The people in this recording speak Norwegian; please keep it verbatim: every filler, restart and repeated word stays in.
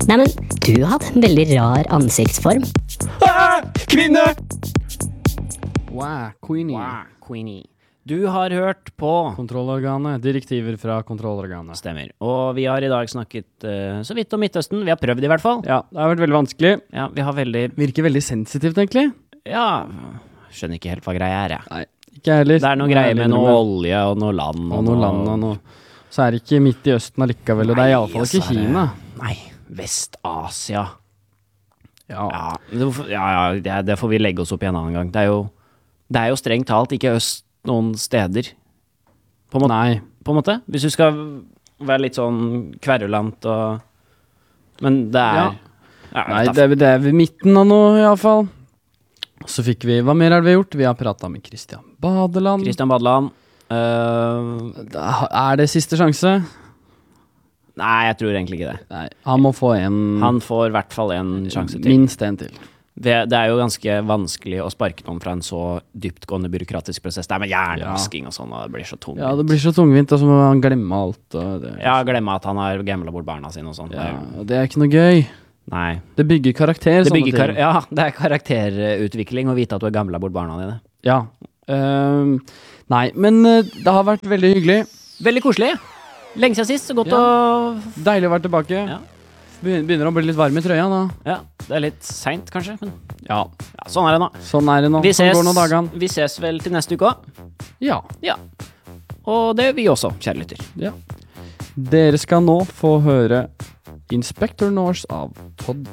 Nei, men du har hatt en veldig rar ansiktsform. Ah, kvinne! Wow, Queenie. Wow, Queenie. Du har hørt på Kontrollorganet, direktiver fra kontrollorganet. Stemmer. Og vi har i dag snakket uh, så vidt om Midtøsten. Vi har prøvd i hvert fall. Ja, det har vært veldig vanskelig. Ja, vi har veldig... Virker veldig sensitivt, egentlig. Ja, skjønner ikke helt hva greia er, jeg. Nei, ikke jeg heller. Det er noe greier med noe olje og noe land. Og noe land og noe... Så er det ikke midt i Østen allikevel, og det er i alle fall ikke Kina. Nei, Vest-Asia. Ja. Ja, det, ja, ja det, det får vi legge oss opp i en annen gang. Det er jo, det er jo strengt talt ikke øst noen steder. På en måte. Nei. På en måte. Hvis du skal være litt sånn kverulant og... Men det er... Ja. Ja, Nei, det er, det er ved midten av noe i alle fall. Så fikk vi, hva mer er det vi har gjort? Vi har pratet med Kristian Badeland. Kristian Badeland. Uh, Da er det siste sjanse? nei, jeg tror egentlig ikke det. Nei, han må få en... Han får i hvert fall en sjanse til. Minst en til. Det, det er jo ganske vanskelig å sparke noen fra en så dyptgående byråkratisk prosess. Det er med hjernevasking og sånn, og det blir så tungt. Ja, det blir så tungvint, og så må han glemme alt. Og det, Ja, glemme at han har gamblet bort barna sine og sånn. ja, og det er ikke noe gøy. Nei. Det bygger karakter, Det sånne bygger kar ting. ja, det er karakterutvikling å vite at du har gamblet bort barna dine. Ja. Ehm, nei, men eh, det har vært veldig hyggelig. Veldig koselig. Lenge siden sist, så godt Ja. å... Deilig å være tilbake. Ja. Begyn- Begynner å bli litt varm i trøya da. Ja, det er litt sent kanskje, men Ja, ja, sånn er det nå. sånn er det nå. Vi Sånn ses, går nå dagene. vi ses vel til neste uke også. Ja, Ja. Og det gjør vi også, kjære lytter. ja. Dere skal nå få høre Inspector Norse av Todd